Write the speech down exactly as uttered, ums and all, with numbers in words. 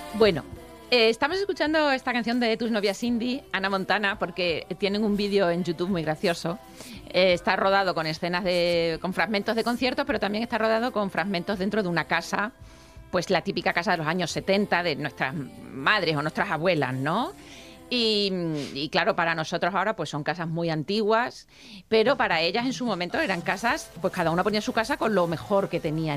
Bueno, eh, estamos escuchando esta canción de tus novias Cindy, Ana Montana, porque tienen un vídeo en YouTube muy gracioso. Eh, está rodado con escenas de, con fragmentos de conciertos, pero también está rodado con fragmentos dentro de una casa, pues la típica casa de los años setenta de nuestras madres o nuestras abuelas, ¿no? Y, y claro, para nosotros ahora pues son casas muy antiguas, pero para ellas en su momento eran casas, pues cada una ponía su casa con lo mejor que tenía